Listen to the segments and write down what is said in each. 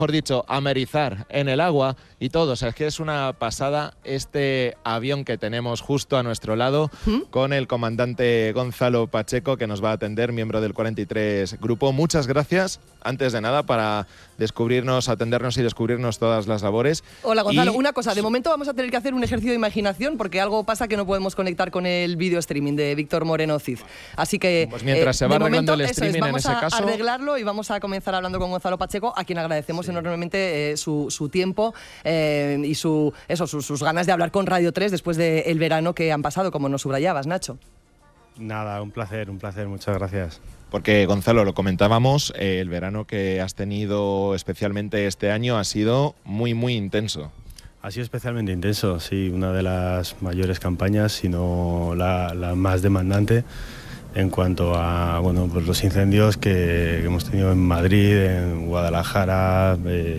mejor dicho, amerizar en el agua y todo. O sea, es que es una pasada este avión que tenemos justo a nuestro lado con el comandante Gonzalo Pacheco, que nos va a atender, miembro del 43 Grupo. Muchas gracias, antes de nada, para atendernos y descubrirnos todas las labores. Hola, Gonzalo. Una cosa, de momento vamos a tener que hacer un ejercicio de imaginación porque algo pasa que no podemos conectar con el video streaming de Víctor Moreno Cid. Así que pues mientras se va arreglando el streaming, vamos en ese caso, a arreglarlo y vamos a comenzar hablando con Gonzalo Pacheco, a quien agradecemos enormemente su tiempo y sus ganas de hablar con Radio 3 después del verano que han pasado, como nos subrayabas, Nacho. Nada, un placer, muchas gracias. Porque, Gonzalo, lo comentábamos, el verano que has tenido especialmente este año ha sido muy, muy intenso. Ha sido especialmente intenso, sí, una de las mayores campañas, si no la más demandante en cuanto a pues los incendios que hemos tenido en Madrid, en Guadalajara,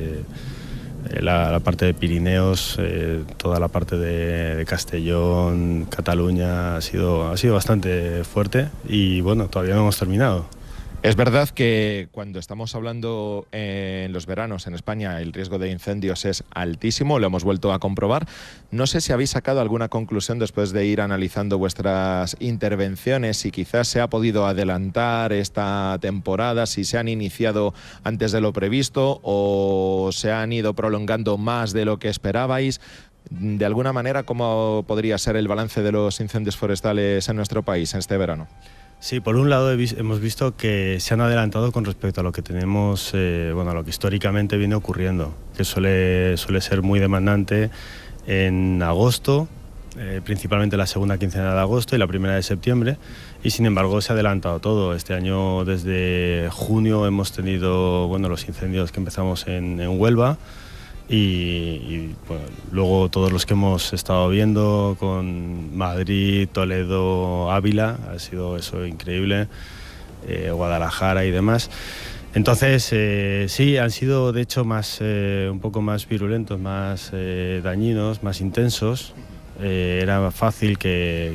la parte de Pirineos, toda la parte de Castellón, Cataluña, ha sido bastante fuerte y bueno, todavía no hemos terminado. Es verdad que cuando estamos hablando en los veranos en España el riesgo de incendios es altísimo, lo hemos vuelto a comprobar. No sé si habéis sacado alguna conclusión después de ir analizando vuestras intervenciones, si quizás se ha podido adelantar esta temporada, si se han iniciado antes de lo previsto o se han ido prolongando más de lo que esperabais. De alguna manera, ¿cómo podría ser el balance de los incendios forestales en nuestro país en este verano? Sí, por un lado hemos visto que se han adelantado con respecto a lo que tenemos, a lo que históricamente viene ocurriendo, que suele ser muy demandante en agosto, principalmente la segunda quincena de agosto y la primera de septiembre, y sin embargo se ha adelantado todo. Este año desde junio hemos tenido los incendios que empezamos en Huelva, y luego todos los que hemos estado viendo con Madrid, Toledo, Ávila, ha sido eso increíble, Guadalajara y demás. Entonces sí, han sido de hecho un poco más virulentos, más dañinos, más intensos. Era fácil que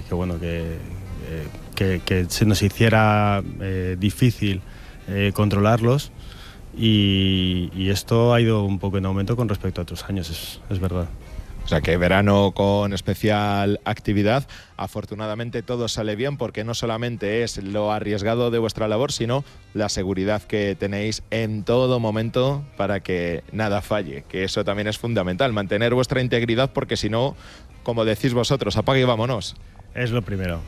se nos hiciera difícil controlarlos. Y esto ha ido un poco en aumento con respecto a otros años, es verdad. O sea que verano con especial actividad. Afortunadamente todo sale bien porque no solamente es lo arriesgado de vuestra labor, sino la seguridad que tenéis en todo momento para que nada falle, que eso también es fundamental, mantener vuestra integridad porque si no, como decís vosotros, apague y vámonos. Es lo primero.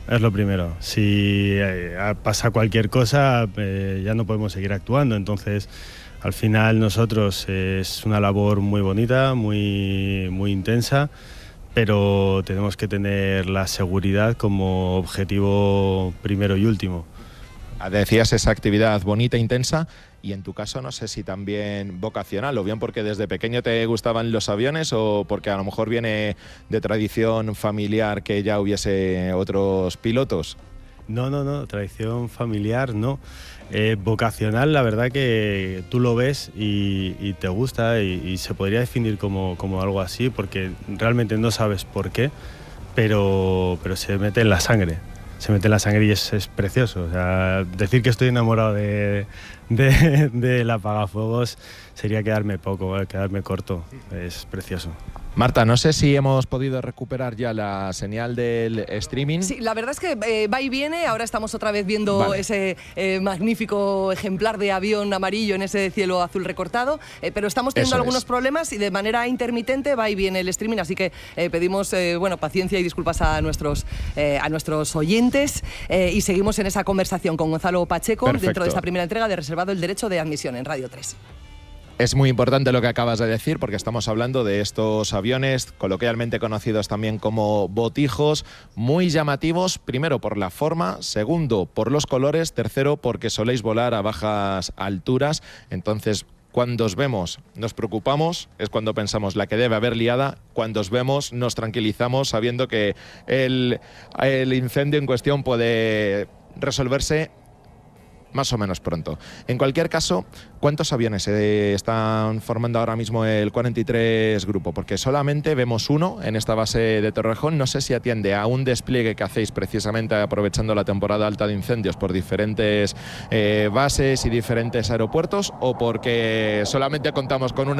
Si pasa cualquier cosa, ya no podemos seguir actuando. Entonces, al final nosotros es una labor muy bonita, muy, muy intensa, pero tenemos que tener la seguridad como objetivo primero y último. Decías esa actividad bonita, intensa, y en tu caso no sé si también vocacional, o bien porque desde pequeño te gustaban los aviones o porque a lo mejor viene de tradición familiar que ya hubiese otros pilotos. No, tradición familiar no. Vocacional, la verdad que tú lo ves y te gusta y se podría definir como algo así porque realmente no sabes por qué, pero se mete en la sangre. Se mete en la sangre y es precioso. O sea, decir que estoy enamorado del apagafuegos sería quedarme corto. Es precioso. Marta, no sé si hemos podido recuperar ya la señal del streaming. Sí, la verdad es que va y viene. Ahora estamos otra vez viendo ese magnífico ejemplar de avión amarillo en ese cielo azul recortado, pero estamos teniendo algunos problemas y de manera intermitente va y viene el streaming, así que pedimos paciencia y disculpas a nuestros oyentes y seguimos en esa conversación con Gonzalo Pacheco. Perfecto. Dentro de esta primera entrega de Reservado el Derecho de Admisión en Radio 3. Es muy importante lo que acabas de decir porque estamos hablando de estos aviones coloquialmente conocidos también como botijos, muy llamativos, primero por la forma, segundo por los colores, tercero porque soléis volar a bajas alturas, entonces cuando os vemos nos preocupamos, es cuando pensamos la que debe haber liada, cuando os vemos nos tranquilizamos sabiendo que el incendio en cuestión puede resolverse más o menos pronto. En cualquier caso, ¿cuántos aviones están formando ahora mismo el 43 Grupo? Porque solamente vemos uno en esta base de Torrejón. No sé si atiende a un despliegue que hacéis precisamente aprovechando la temporada alta de incendios por diferentes bases y diferentes aeropuertos, o porque solamente contamos con una